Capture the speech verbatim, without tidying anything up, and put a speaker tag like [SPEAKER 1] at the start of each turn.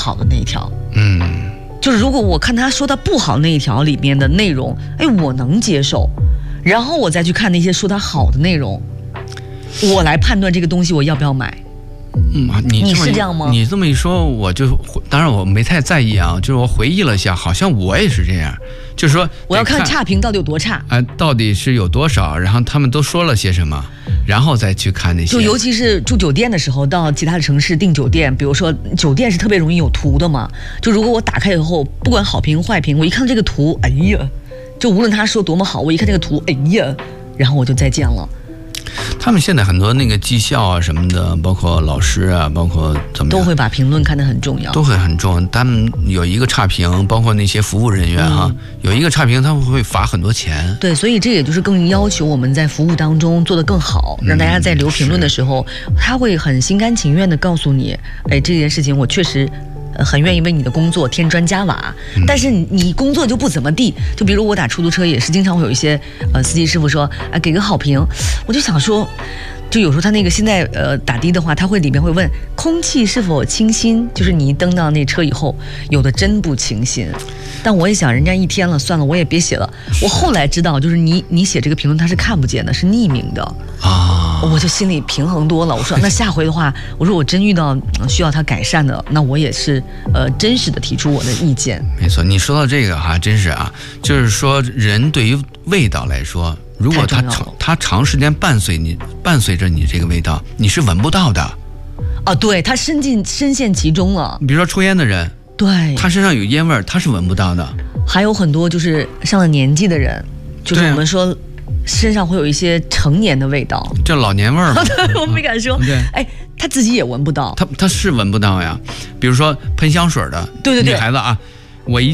[SPEAKER 1] 好的那一条。
[SPEAKER 2] 嗯，
[SPEAKER 1] 就是如果我看他说他不好那一条里面的内容，哎，我能接受，然后我再去看那些说他好的内容，我来判断这个东西我要不要买。
[SPEAKER 2] 嗯，你
[SPEAKER 1] 你是这样吗？
[SPEAKER 2] 你这么一说，我就当然我没太在意啊，就是我回忆了一下，好像我也是这样，就是说
[SPEAKER 1] 我要看差评到底有多差，
[SPEAKER 2] 哎、呃，到底是有多少，然后他们都说了些什么，然后再去看那些。
[SPEAKER 1] 就尤其是住酒店的时候，到其他的城市订酒店，比如说酒店是特别容易有图的嘛，就如果我打开以后，不管好评坏评，我一看这个图，哎呀，就无论他说多么好，我一看这个图，哎呀，然后我就再见了。
[SPEAKER 2] 他们现在很多那个绩效啊什么的，包括老师啊，包括怎么样，
[SPEAKER 1] 都会把评论看得很重要，
[SPEAKER 2] 都会很重要。他们有一个差评，包括那些服务人员哈、嗯，有一个差评，他们会罚很多钱。
[SPEAKER 1] 对，所以这也就是更要求我们在服务当中做得更好，让大家在留评论的时候，嗯、他会很心甘情愿地告诉你，哎，这件事情我确实。很愿意为你的工作添砖加瓦，但是你工作就不怎么地。就比如我打出租车也是经常会有一些呃司机师傅说啊给个好评，我就想说，就有时候他那个现在呃打的的话，他会里面会问空气是否清新，就是你一登到那车以后，有的真不清新。但我也想人家一天了，算了，我也别写了。我后来知道，就是你你写这个评论他是看不见的，是匿名的啊，我就心里平衡多了。我说那下回的话，我说我真遇到需要他改善的，那我也是呃真实的提出我的意见。
[SPEAKER 2] 没错，你说到这个哈，真是啊，就是说人对于味道来说，如果他长他长时间伴随你伴随着你这个味道，你是闻不到的。
[SPEAKER 1] 啊，对，他深进深陷其中了。
[SPEAKER 2] 比如说抽烟的人。
[SPEAKER 1] 对，
[SPEAKER 2] 他身上有烟味儿，他是闻不到的。
[SPEAKER 1] 还有很多就是上了年纪的人，就是我们说身上会有一些成年的味道，
[SPEAKER 2] 这老年味儿嘛。
[SPEAKER 1] 对，我没敢说。对，哎，他自己也闻不到，
[SPEAKER 2] 他他是闻不到呀。比如说喷香水的，
[SPEAKER 1] 对对对，
[SPEAKER 2] 女孩子啊，我一